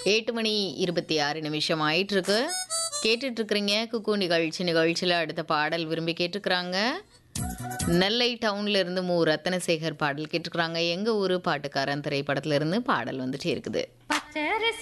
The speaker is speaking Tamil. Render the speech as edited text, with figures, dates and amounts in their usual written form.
8:26 ஆயிட்டிருக்கு. கேட்டுட்ருக்கிறீங்க குக்கு நிகழ்ச்சியில் அடுத்த பாடல் விரும்பி கேட்டுக்கிறாங்க. நெல்லை டவுன்ல இருந்து ரத்தனசேகர் பாடல் கேட்டுக்கிறாங்க. எங்கள் ஊர் பாட்டுக்காரன் திரைப்படத்துல இருந்து பாடல் வந்துட்டே இருக்குது. பச்சரிசி